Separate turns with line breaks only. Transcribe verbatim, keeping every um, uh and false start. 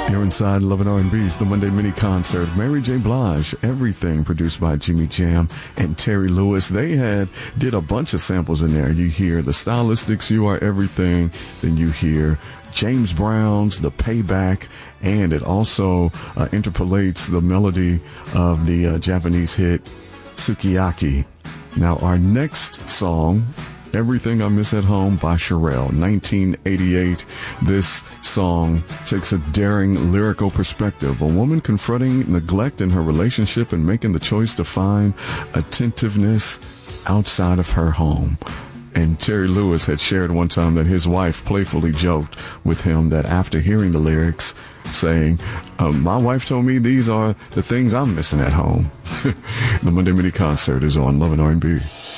You're inside Love and R and B's, the Monday mini concert. Mary J. Blige, Everything, produced by Jimmy Jam and Terry Lewis. They had did a bunch of samples in there. You hear the Stylistics, You Are Everything. Then you hear James Brown's The Payback, and it also uh, interpolates the melody of the uh, Japanese hit Sukiyaki. Now, our next song, Everything I Miss at Home by Cherrelle, nineteen eighty-eight. This song takes a daring lyrical perspective. A woman confronting neglect in her relationship and making the choice to find attentiveness outside of her home. And Terry Lewis had shared one time that his wife playfully joked with him that after hearing the lyrics, saying, um, my wife told me these are the things I'm missing at home. The Monday Mini Concert is on Love and R and B.